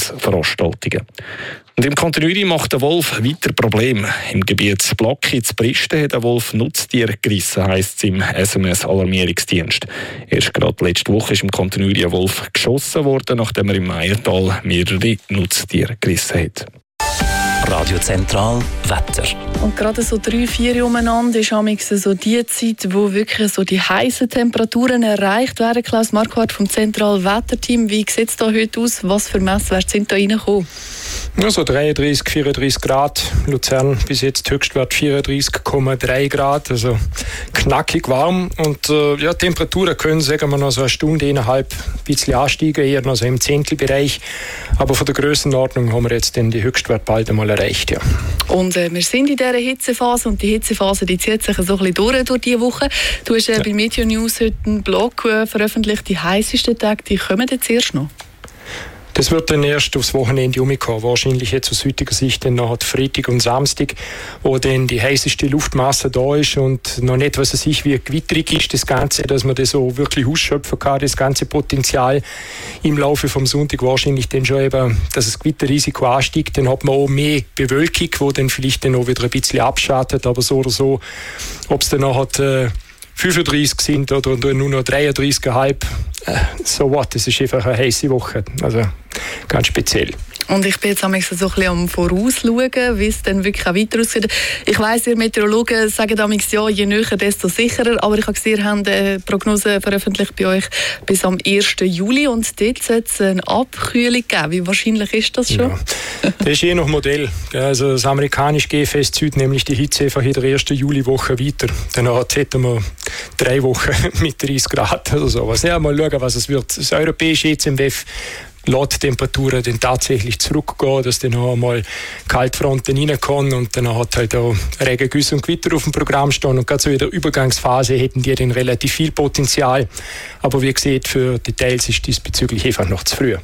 Grossveranstaltungen. Und im Kanton Uri macht der Wolf weiter Probleme. Im Gebiet Blacki zu Pristen hat der Wolf Nutztiere gerissen, heisst es im SMS-Alarmierungsdienst. Erst gerade letzte Woche ist im Kanton Uri ein Wolf geschossen worden, nachdem er im Meiertal mehrere Nutztiere gerissen hat. Radio Zentral Wetter. Und gerade so 3-4 umeinander ist so die Zeit, wo wirklich so die heißen Temperaturen erreicht werden. Klaus Marquardt vom Zentral Wetterteam. Wie sieht es da heute aus? Was für Messwerte sind da reingekommen? Ja, so 33, 34 Grad. Luzern bis jetzt Höchstwert 34,3 Grad. Also knackig warm. Und Temperaturen können, sagen wir, noch so eine Stunde, eineinhalb ein bisschen ansteigen, eher noch so im Zehntelbereich. Aber von der Grössenordnung haben wir jetzt den die Höchstwert bald einmal erreicht. Ja. Und wir sind in dieser Hitzephase und die Hitzephase die zieht sich so ein bisschen durch diese Woche. Du hast bei Meteo News heute einen Blog veröffentlicht, die heißesten Tage, die kommen jetzt erst noch. Das wird dann erst aufs Wochenende umkommen. Wahrscheinlich jetzt aus heutiger Sicht dann noch Freitag und Samstag, wo dann die heißeste Luftmasse da ist und noch nicht, was es sich wie gewitterig ist, das Ganze, dass man das so wirklich ausschöpfen kann, das ganze Potenzial im Laufe vom Sonntag wahrscheinlich dann schon eben, dass das Gewitterrisiko ansteigt. Dann hat man auch mehr Bewölkung, wo dann vielleicht dann auch wieder ein bisschen abschattet, aber so oder so, ob es dann noch 35 sind oder nur noch 33,5, so what, das ist einfach eine heiße Woche, also ganz speziell. Und ich bin jetzt so ein bisschen am Vorausschauen, wie es dann wirklich auch weiter aussieht. Ich weiss, ihr Meteorologen sagen damals, ja, je näher, desto sicherer. Aber ich habe gesehen, ihr habt eine Prognose veröffentlicht bei euch bis am 1. Juli. Und dort soll es eine Abkühlung geben. Wie wahrscheinlich ist das schon? Ja. Das ist je nach Modell. Also das amerikanische GFS zieht nämlich die Hitze einfach in der 1. Juliwoche weiter. Danach hätten wir 3 Wochen mit 30 Grad oder sowas. Ja, mal schauen, was es wird. Das europäische ECMWF lässt Temperaturen dann tatsächlich zurückgehen, dass dann noch einmal Kaltfronten reinkommen und dann hat halt auch Regen, Güsse und Gewitter auf dem Programm stehen. Und gerade so in der Übergangsphase hätten die dann relativ viel Potenzial. Aber wie gesagt, für Details ist diesbezüglich einfach noch zu früh.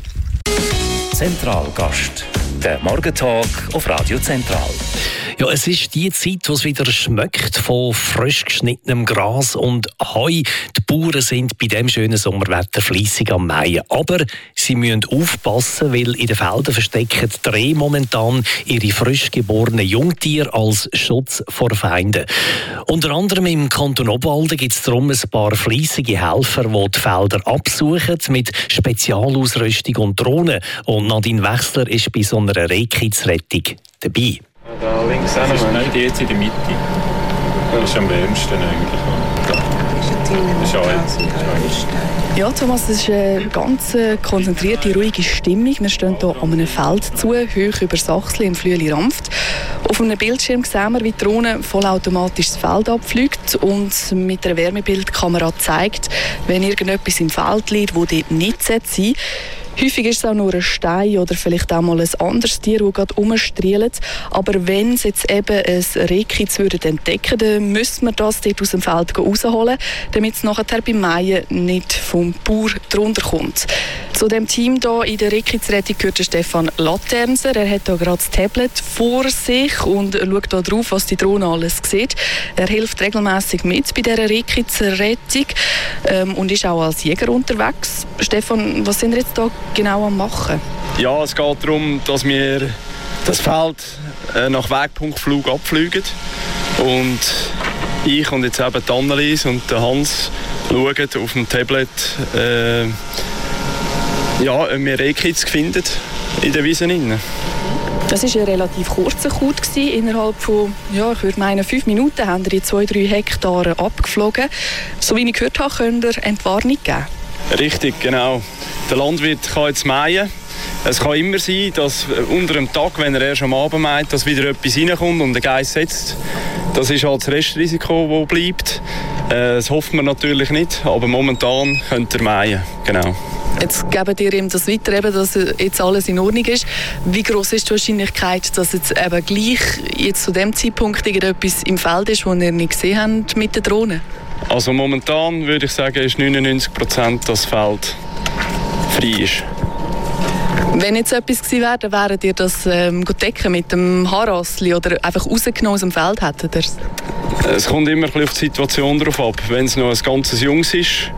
Zentralgast. Der Morgentalk auf Radio Zentral. Ja, es ist die Zeit, wo es wieder schmeckt von frisch geschnittenem Gras und Heu. Die Bauern sind bei dem schönen Sommerwetter fleissig am Mähen. Aber sie müssen aufpassen, weil in den Feldern verstecken die Rehe momentan ihre frisch geborenen Jungtiere als Schutz vor Feinden. Unter anderem im Kanton Obwalden gibt es darum ein paar fleissige Helfer, die die Felder absuchen mit Spezialausrüstung und Drohnen. Und Nadine Wechsler ist bei so einer Rehkitzrettung dabei. Da links auch die jetzt in der Mitte. Das ist am wärmsten eigentlich. Ja, Thomas, es ist eine ganz konzentrierte, ruhige Stimmung. Wir stehen hier an einem Feld zu, hoch über Sachsli im Flüeli-Rampft. Auf einem Bildschirm sehen wir, wie die Drohne vollautomatisch das Feld abfliegt und mit einer Wärmebildkamera zeigt, wenn irgendetwas im Feld liegt, das dort nicht sein sollte. Häufig ist es auch nur ein Stein oder vielleicht auch mal ein anderes Tier, das gerade rumstrielt. Aber wenn sie jetzt eben ein Rehkitz entdecken würden, dann müssen wir das dort aus dem Feld rausholen, damit es nachher beim Mähen nicht vom Bauer drunter kommt. Zu dem Team hier in der Rehkitzrettung gehört der Stefan Laternser. Er hat hier gerade das Tablet vor sich und schaut hier drauf, was die Drohne alles sieht. Er hilft regelmäßig mit bei dieser Rehkitzrettung und ist auch als Jäger unterwegs. Stefan, was sind wir jetzt hier genau am machen? Ja, es geht darum, dass wir das Feld nach Wegpunktflug abfliegen und ich und jetzt eben die Annelies und der Hans schauen auf dem Tablet, ob wir Rehkitz finden in der Wiese. Das war ein relativ kurzer Coup. Innerhalb von, ich würde meinen, 5 Minuten haben die 2-3 Hektare abgeflogen. So wie ich gehört habe, könnt ihr Entwarnung geben. Richtig, genau. Der Landwirt kann jetzt mähen. Es kann immer sein, dass unter dem Tag, wenn er erst am Abend mäht, dass wieder etwas reinkommt und der Geiss setzt. Das ist halt das Restrisiko, das bleibt. Das hoffen wir natürlich nicht, aber momentan könnt ihr mähen. Genau. Jetzt geben ihr ihm das weiter, dass jetzt alles in Ordnung ist. Wie groß ist die Wahrscheinlichkeit, dass jetzt eben gleich jetzt zu dem Zeitpunkt irgendetwas im Feld ist, das ihr nicht gesehen habt mit der Drohne? Also momentan würde ich sagen, ist 99%, dass das Feld frei ist. Wenn jetzt etwas gewesen wäre, dann wäret ihr das decken mit dem Haarrassli oder einfach rausgenommen aus dem Feld hättet ihr? Es kommt immer ein bisschen auf die Situation drauf ab. Wenn es noch ein ganzes Jungs ist,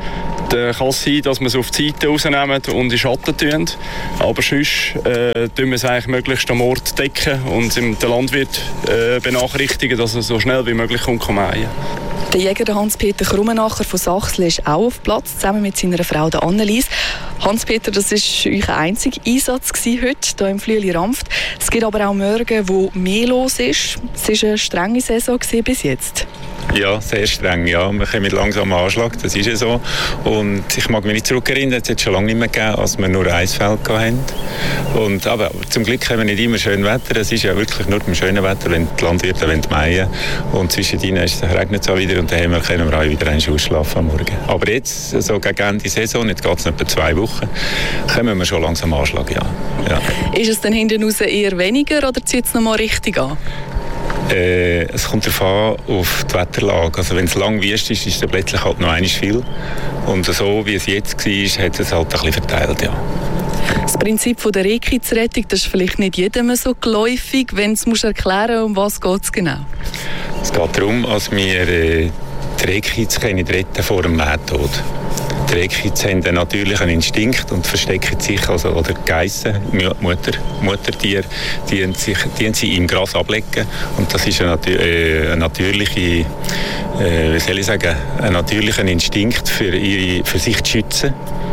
Dann kann es sein, dass wir es auf die Seite rausnehmen und in den Schatten tun. Aber sonst tun wir es eigentlich möglichst am Ort decken und den Landwirt benachrichtigen, dass er so schnell wie möglich kommt mähen. Der Jäger Hans-Peter Krummenacher von Sachsle ist auch auf Platz, zusammen mit seiner Frau Annelies. Hans-Peter, das war euer einziger Einsatz heute hier im Flüeli-Ramft. Es gibt aber auch Morgen, wo mehr los ist. Es war eine strenge Saison bis jetzt. Ja, sehr streng. Ja. Wir kommen mit langsamem Anschlag, das ist ja so. Und ich mag mich nicht zurückerinnern, es hat schon lange nicht mehr gegeben, als wir nur ein Feld hatten. Aber zum Glück haben wir nicht immer schönes Wetter. Es ist ja wirklich nur beim schönen Wetter, wenn die Landwirte mähen wollen. Und zwischendrin regnet es auch wieder und dann können wir auch wieder ausschlafen am Morgen. Aber jetzt, so gegen Ende der Saison, jetzt geht es etwa 2 Wochen, kommen wir schon langsam Anschlag, ja. Ist es dann hinten raus eher weniger oder zieht es noch mal richtig an? Es kommt darauf an, auf die Wetterlage. Also wenn es lang wüst ist, ist es plötzlich halt noch einmal viel. Und so wie es jetzt war, hat es halt ein bisschen verteilt, ja. Das Prinzip der Rehkitzrettung, das ist vielleicht nicht jedem so geläufig. Wenn du es erklären musst, um was geht es genau? Es geht darum, dass wir die Rehkitze retten vor dem Mähtod. Die Rehkitze haben einen natürlichen Instinkt und verstecken sich, oder Geissen, Muttertiere, die sie im Gras ablegen. Und das ist ein natürlicher Instinkt für sich zu schützen.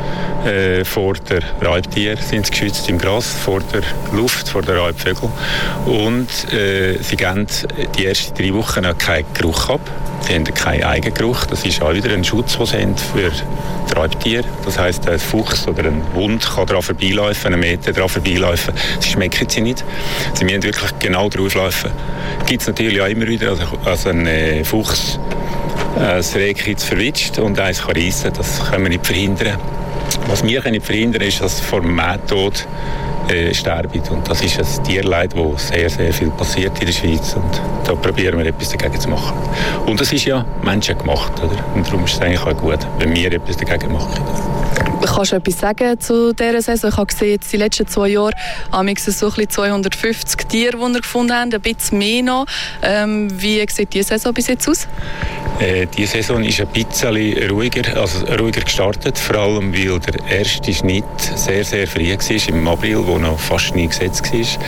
Vor der Raubtier sind sie geschützt im Gras, vor der Luft, vor der Raubvögel. Und sie geben die ersten 3 Wochen noch keinen Geruch ab. Sie haben keinen Eigengeruch. Das ist auch wieder ein Schutz, den sie haben für die Raubtiere. Das heisst, ein Fuchs oder ein Hund kann daran vorbeilaufen, 1 Meter daran vorbeilaufen. Sie schmecken sie nicht. Sie müssen wirklich genau drauflaufen. Gibt es natürlich auch immer wieder, also ein Fuchs das Rehkitz verwitscht und eins kann reissen. Das können wir nicht verhindern. Was wir nicht verhindern können, ist, dass vor dem Mähtod sterben. Und das ist ein Tierleid, wo sehr, sehr viel passiert in der Schweiz. Und da probieren wir etwas dagegen zu machen. Und das ist ja menschengemacht, oder? Und darum ist es eigentlich auch gut, wenn wir etwas dagegen machen. Kannst du etwas sagen zu dieser Saison? Ich habe gesehen, jetzt die letzten 2 Jahre haben wir so 250 Tiere, die wir gefunden haben, ein bisschen mehr noch. Wie sieht diese Saison bis jetzt aus? Die Saison ist ein bisschen ruhiger gestartet, vor allem weil der erste Schnitt sehr, sehr früh war, im April, wo noch fast nie gesetzt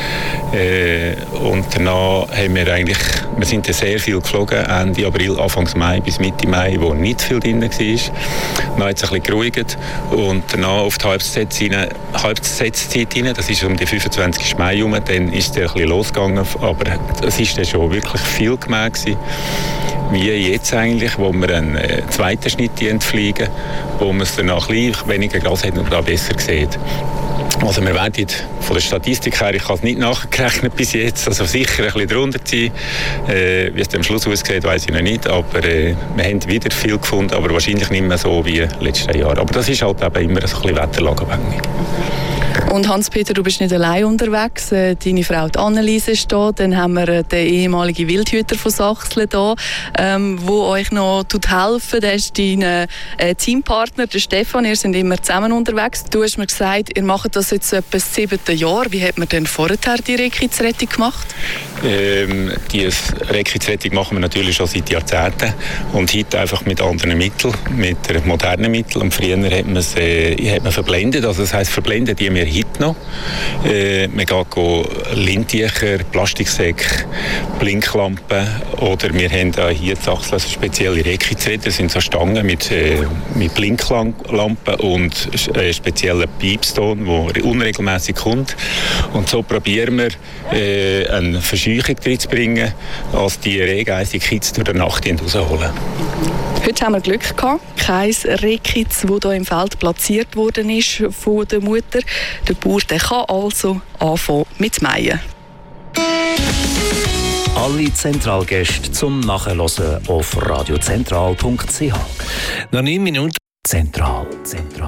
war. Und danach haben wir sind sehr viel geflogen, Ende April, Anfang Mai bis Mitte Mai, wo nicht viel drin war. Dann hat es ein bisschen geruhigt und danach auf die Halbzetzeit hinein, das ist um den 25. Mai herum, dann ist es ein bisschen losgegangen, aber es war dann schon wirklich viel gemäht gewesen. Wie jetzt eigentlich, wo wir einen zweiten Schnitt fliegen, wo man es dann noch ein bisschen weniger Gras hat und da besser sieht. Also wir werden von der Statistik her, ich habe es nicht nachgerechnet bis jetzt, also sicher ein bisschen drunter sein. Wie es am Schluss aussieht, weiss ich noch nicht, aber wir haben wieder viel gefunden, aber wahrscheinlich nicht mehr so wie letztes Jahr. Aber das ist halt eben immer ein bisschen wetterlageabhängig. Und Hans-Peter, du bist nicht allein unterwegs. Deine Frau Annelies ist da. Dann haben wir den ehemaligen Wildhüter von Sachsle da, der euch noch helfen. Der ist dein Teampartner, der Stefan. Ihr seid immer zusammen unterwegs. Du hast mir gesagt, ihr macht das jetzt etwa das 7. Jahr. Wie hat man denn vorher die Rehkitzrettung gemacht? Die Rehkitzrettung machen wir natürlich schon seit Jahrzehnten. Und heute einfach mit anderen Mitteln, mit modernen Mitteln. Und früher hat man verblendet. Also das heisst, verblendet die wir heute noch. Man geht Lindtücher, Plastiksäcke, Blinklampen oder wir haben hier in Sachsle spezielle Rehkitzräder. Das sind so Stangen mit Blinklampen und speziellen Piepston, der unregelmäßig kommt. Und so probieren wir eine Verscheuchung drin zu bringen, als die rehgeissige Kitze durch die Nacht rausholen. Heute haben wir Glück gehabt. Kein Rehkitz, das hier im Feld platziert worden ist von der Mutter. Der Bauer kann also anfangen mit Mähen. Alle Zentralgäste zum Nachhören auf radiozentral.ch. Noch 9 Minuten. Zentral.